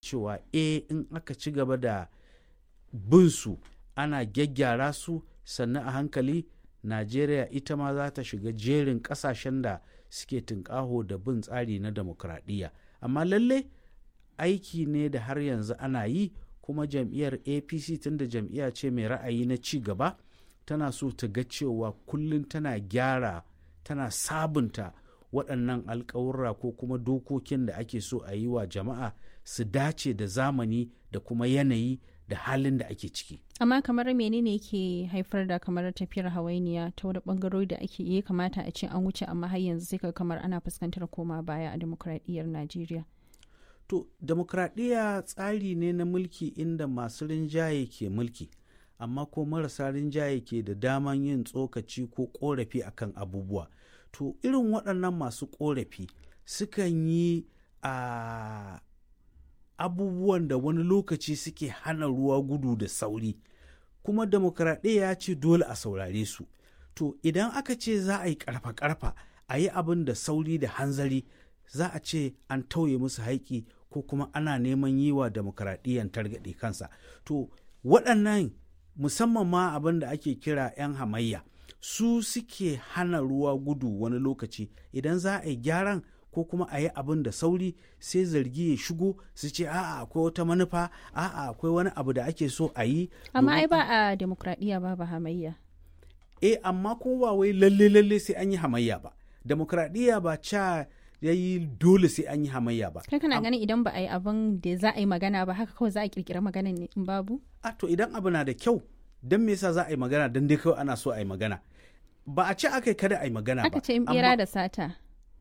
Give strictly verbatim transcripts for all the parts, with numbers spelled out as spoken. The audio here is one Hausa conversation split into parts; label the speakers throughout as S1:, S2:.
S1: cewa e in aka ci gaba da bin su ana gyaggyara su sannan a hankali Najeriya ita ma za ta shiga jerin ƙasashen da suke tunƙaho da bin tsari na demokradiyya. Amma lalle aiki ne da har yanzu ana yi, kuma jam'iyyar A P C tunda jam'iyya ce mai ra'ayi na ci gaba tana so ta ga cewa kullum tana gyara tana sabunta waɗannan alƙawurra ko kuma dokokin da ake so a yi wa jama'a su dace da zamani da kuma yanayi da halin da ake ciki.
S2: Amma kamar menene ke haifar da kamar tafiyar hawainiya ta wani bangarori da ake iya kamata a ce an wuce amma har yanzu sai ka kamar ana fuskantar koma baya a demokradiyyar Najeriya?
S1: To, demokradiyya tsari ne na mulki inda masu rinjaye ke mulki, amma ko marasa rinjaye ke da daman yin tsokaci ko korafi akan abubuwa. To, irin waɗannan masu korafi sukan yi a abubuwan da wani lokaci suke hana ruwa gudu da sauri, kuma demokradiyya ya ce dole a saurare su. To idan aka ce za a yi karfa-karfa a yi abin da sauri da hanzari, za a ce an tauye musu haƙƙi ko kuma ana neman yi wa demokradiyyan targaɗe kansa. To waɗannan musamman ma abin da ake kira 'yan hamayya su suke hana ruwa gudu wani lokaci. Idan za a yi gyaran ko kuma a yi abin da sauri sai zargi ya shigo su ce a'a akwai wata manufa, a'a akwai wani abu da ake so a yi.
S2: Amma ai ba a demokradiyya ba ba hamayya.
S1: Eh amma kuma ba wai lalle lalle sai an yi hamayya ba. Demokradiyya ba ca ya yi dole sai an yi hamayya ba.
S2: Kai kana ganin idan ba a yi abin da za a yi magana ba haka kawai za a kirkira magana ne in babu?
S1: A to idan abu na da kyau don me yasa za a yi magana don dai kawai ana so a yi magana. Ba a ce aka yi kada a yi magana ba.
S2: Aka ce in bera da sata.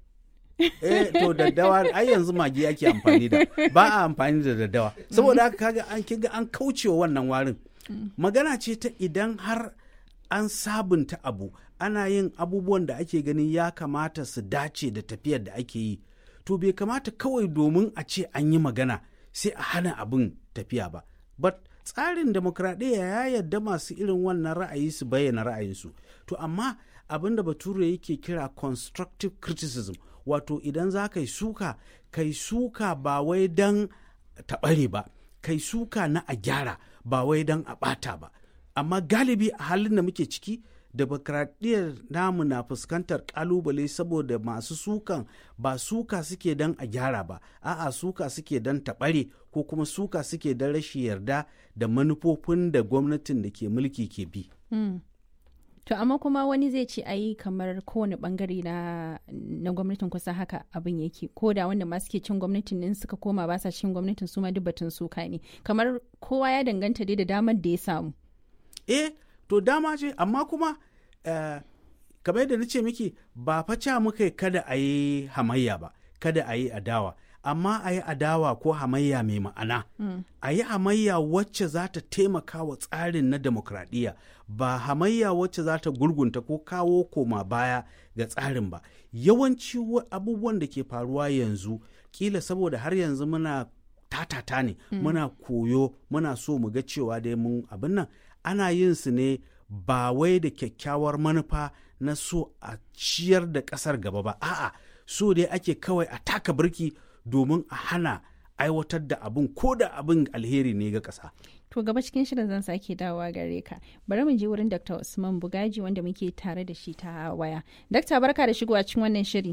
S1: eh to daddawa ai yanzu magi ake amfani da ba a amfani da daddawa saboda haka kaga an kinga an kaucewa wannan warin. Magana ce ta idan har an sabunta abu ana yin abubuwan da ake ganin ya kamata su dace da tafiyar da ake yi, to bai kamata kawai domin a ce an yi magana sai a hana abin tafiya ba. But tsarin demokradiyya ya yarda masu irin wannan ra'ayi su bayyana ra'ayinsu. To amma abin da bature yake kira constructive criticism, wato idan za ka yi suka kai suka ba wai don taɓare ba, kai suka na a gyara ba wai don a ɓata ba. Amma galibi a halin da muke ciki demokradiyyar namu na fuskantar kalubale saboda masu sukan ba suka suke don a gyara ba, a'a suka suke don taɓare ko kuma suka suke don rashin yarda da manufofin da gwamnatin da ke mulki ke bi.
S2: Mm. To amma kuma wani zai ce ayi kamar kowane bangare na, na gwamnatin kusa haka abin yake, ko da wanda ma suke cin gwamnatin nan suka koma ba sa cin gwamnatin su ma duk batun suka ne, kamar kowa ya danganta dai da damar da ya samu.
S1: Eh to dama ce, amma kuma uh, kamar yadda na ce miki ba faca muka kada a yi hamayya ba, kada a yi adawa, amma a yi adawa ko hamayya mai ma'ana. Mm. A yi hamayya wacce za ta taimaka wa tsarin na demokradiyya, ba hamayya wacce za ta gurgunta ko kawo koma baya ga tsarin ba. Yawanci abubuwan da ke faruwa yanzu kila saboda har yanzu muna tatata ne, mm. muna koyo, muna so mu ga cewa dai mun abin nan ana yin su ne ba wai da kyakkyawar manufa na so a ciyar da ƙasar gaba ba, a'a so dai ake kawai a taka birki domin a hana aiwatar da abin ko da abin alheri ne ga ƙasa.
S2: To gaba cikin shirin zan sake dawowa gare ka. Bari mu je wurin Doctor Usman Bugaji wanda muke tare da shi ta waya. Dakta barka da shigowa cikin wannan shiri.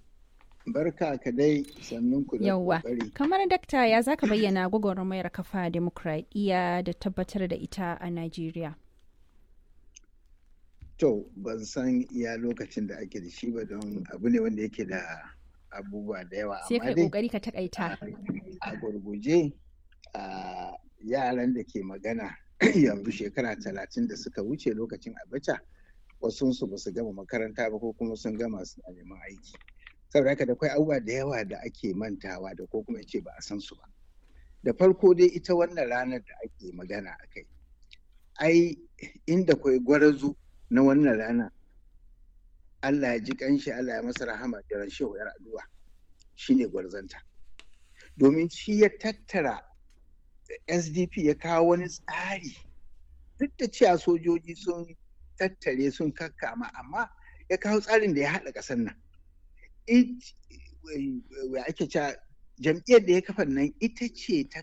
S3: Barka ka dai, sannun ku da kokari.
S2: Kamar dakta ya zaka bayyana gwagwarmayar kafa demokradiyya da tabbatar da ita a Najeriya?
S3: To ban san iya lokacin da ake da shi ba don abu ne wanda yake da abubuwa da yawa.
S2: Sai kai kokari ka takaita.
S3: A gurguje a yaran da ke magana yanzu shekara talatin da suka wuce lokacin Abacha, wasu su ba su gama makaranta ba ko kuma sun gama su a neman aiki. Saboda haka da akwai abubuwa da yawa da ake mantawa da ko kuma ce ba a san su ba. Da farko dai ita wannan ranar da ake magana a kai, ai inda kwai gwarazu na wannan rana, Allah ya ji kanshi, Allah ya masa rahama da ran shehu yar addu'a shine gwarzanta, domin shi ya tattara S D P ya kawo wani tsari duk da cewa sojoji sun tattare sun kakkama, amma ya kawo tsarin da ya haɗa ƙasar nan. Ake cewa jam'iyyar da ya kafa nan ita ce ta